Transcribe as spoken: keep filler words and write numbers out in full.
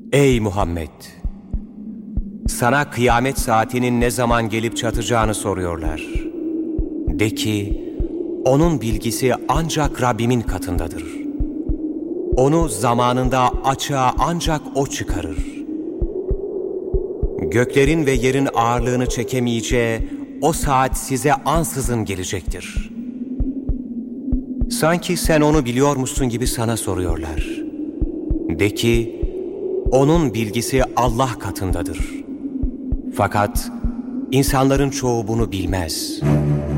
Ey Muhammed! Sana kıyamet saatinin ne zaman gelip çatacağını soruyorlar. De ki, onun bilgisi ancak Rabbimin katındadır. Onu zamanında açığa ancak O çıkarır. Göklerin ve yerin ağırlığını çekemeyeceği o saat size ansızın gelecektir. Sanki sen onu biliyormuşsun gibi sana soruyorlar. De ki, onun bilgisi Allah katındadır. Fakat insanların çoğu bunu bilmez.